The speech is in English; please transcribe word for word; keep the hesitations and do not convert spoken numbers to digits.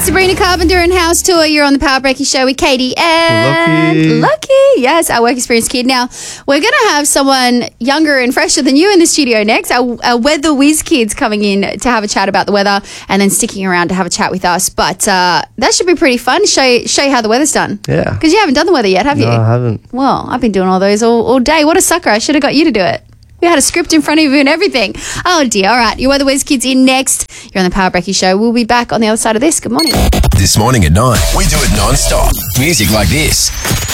Sabrina Carpenter and House Tour. You're on the Power Breaky Show with Katie and Lucky. Lucky. Yes, our work experience kid. Now, we're going to have someone younger and fresher than you in the studio next. Our, our weather whiz kids coming in to have a chat about the weather and then sticking around to have a chat with us. But uh, that should be pretty fun. Show you, show you how the weather's done. Yeah. Because you haven't done the weather yet, have you? No, I haven't. Well, I've been doing all those all, all day. What a sucker. I should have got you to do it. We had a script in front of you and everything. Oh, dear. All right. Your Weather Whiz Kids in next. You're on the Power Breaky Show. We'll be back on the other side of this. Good morning. This morning at nine, we do it non-stop. Music like this.